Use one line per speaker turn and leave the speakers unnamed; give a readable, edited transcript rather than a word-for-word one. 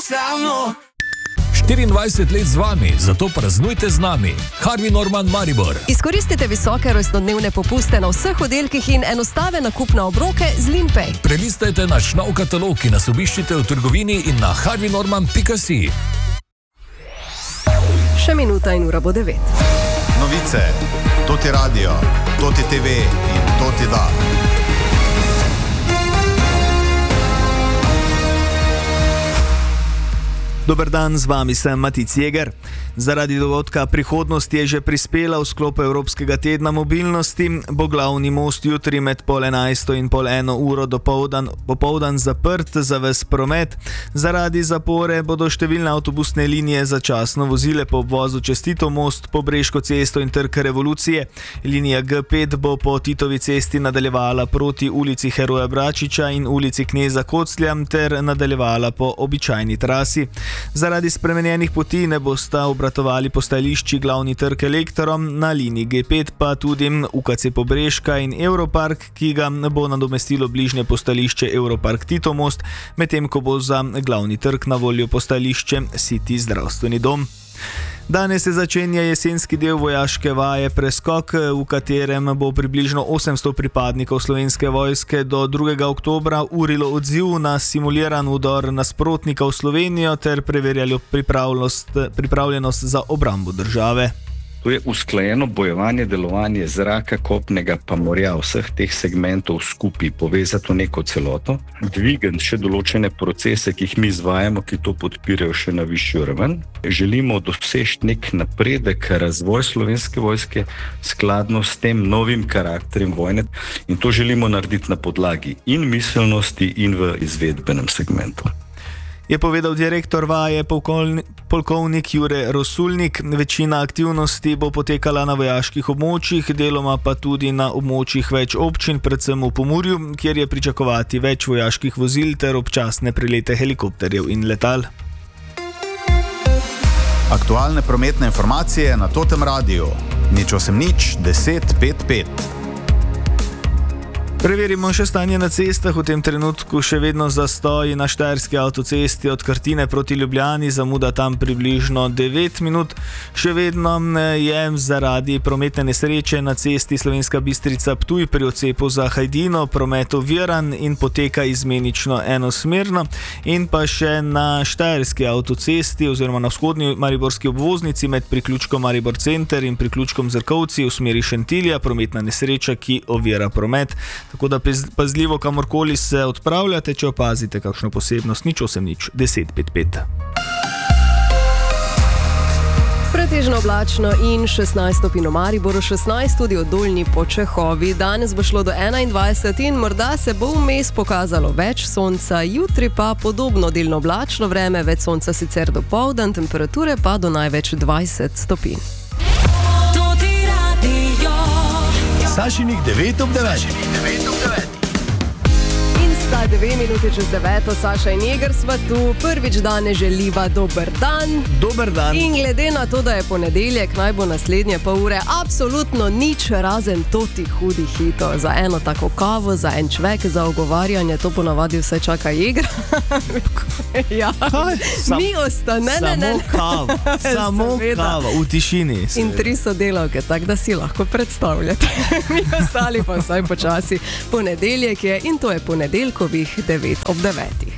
24 let z vami, zato praznujte z nami. Harvey Norman Maribor.
Izkoristite visoke rojstnodnevne popuste na vseh oddelkih in enostave nakupne obroke z Limpay.
Prelistajte naš nov katalog, ki nas obiščite v trgovini in na harveynorman.si.
Še minuta in ura bo 9.
Novice, to ti radio, to ti TV in to ti da.
Dober dan, z vami sem Matic Jeger. Zaradi dogodka Prihodnost je že prispela v sklopu Evropskega tedna mobilnosti, bo glavni most jutri med 10:30 in 10:30 popoldan zaprt za ves promet. Zaradi zapore bodo številne avtobusne linije začasno vozile po obvozu čez Titov most, Pobreško cesto in Trg Revolucije. Linija G5 bo po Titovi cesti nadaljevala proti ulici Heroja Bračiča in ulici Kneza Koclja ter nadaljevala po običajni trasi. Zaradi spremenjenih poti ne bosta obratovali postajališči Glavni trg Elektrom, na liniji G5 pa tudi UKC Pobreška in Europark, ki ga bo nadomestilo bližnje postajališče Europark Tito most, medtem ko bo za Glavni trg na voljo postajališče City zdravstveni dom. Danes se začenja jesenski del vojaške vaje Preskok, v katerem bo približno 800 pripadnikov Slovenske vojske do 2. oktobra urilo odziv na simuliran vdor nasprotnika v Slovenijo ter preverjalo pripravljenost za obrambo države.
To je usklajeno bojevanje, delovanje zraka, kopnega pa morja, vseh teh segmentov skupaj povezati v neko celoto, dvigati še določene procese, ki jih mi izvajamo, ki to podpirajo še na višjo raven. Želimo doseči nek napredek, razvoj Slovenske vojske skladno s tem novim karakterjem vojne in to želimo narediti na podlagi in miselnosti in v izvedbenem segmentu.
Je povedal direktor vaje polkovnik Jure Rosulnik. Večina aktivnosti bo potekala na vojaških območjih, deloma pa tudi na območjih več občin, predvsem v Pomurju, kjer je pričakovati več vojaških vozil ter občasne prilete helikopterjev in letal.
Aktualne prometne informacije na Totem radiju. 080 10 55.
Preverimo še stanje na cestah. V tem trenutku še vedno zastoji na Štajerski avtocesti od Krtine proti Ljubljani, zamuda tam približno 9 minut. Še vedno je zaradi prometne nesreče na cesti Slovenska Bistrica-Ptuj pri odcepu za Hajdino promet oviran in poteka izmenično enosmerno. In pa še na Štajerski avtocesti oziroma na vzhodni mariborski obvoznici med priključkom Maribor Center in priključkom Zrkovci v smeri Šentilja prometna nesreča, ki ovira promet. Tako da pazljivo kamorkoli se odpravljate, če opazite kakšno posebnost. 080 10 55.
Pretežno oblačno in 16 stopinj v Mariboru, 16 tudi v Dolnji Počehovi. Danes bo šlo do 21 in morda se bo vmes pokazalo več sonca, jutri pa podobno delno oblačno vreme, več sonca sicer dopoldan, temperature pa do največ 20 stopinj.
Sašinih 9 ob 9.
In sta 2 minuti čez 9, Saša in Jeger sva tu. Prvič danes želiva dober dan.
Dober dan.
In glede na to, da je ponedeljek, naj bo naslednje pol ure absolutno nič razen totih hudih hitov. Za eno tako kavo, za en čvek, za ogovarjanje, to ponavadi vse čaka Jeger. Ja, mi
Samo kava, v tišini.
In 3 sodelavke, tako da si lahko predstavljate. Mi ostali pa vsaj počasi. Ponedeljek je in to je ponedeljkovih 9 ob 9.